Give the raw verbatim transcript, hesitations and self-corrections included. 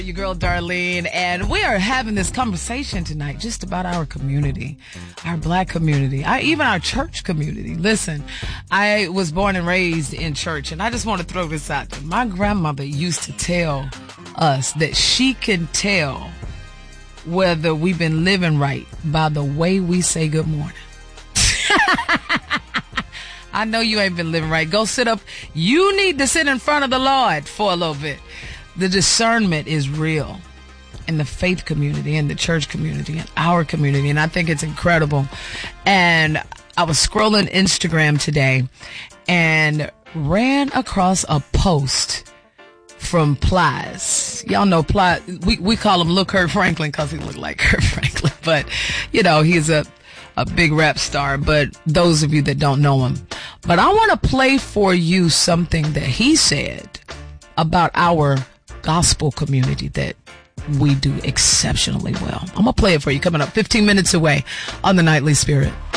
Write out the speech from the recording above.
Your girl Darlene, and we are having this conversation tonight just about our community, our black community, our, even our church community. Listen, I was born and raised in church, and I just want to throw this out there. My grandmother used to tell us that she can tell whether we've been living right by the way we say good morning. I know you ain't been living right. Go sit up. You need to sit in front of the Lord for a little bit. The discernment is real in the faith community, in the church community, in our community. And I think it's incredible. And I was scrolling Instagram today and ran across a post from Plies. Y'all know Plies. We, we call him Lil Kirk Franklin because he looked like Kirk Franklin. But, you know, he's a, a big rap star. But those of you that don't know him. But I want to play for you something that he said about our gospel community that we do exceptionally well. I'm going to play it for you coming up fifteen minutes away on the Nightly Spirit.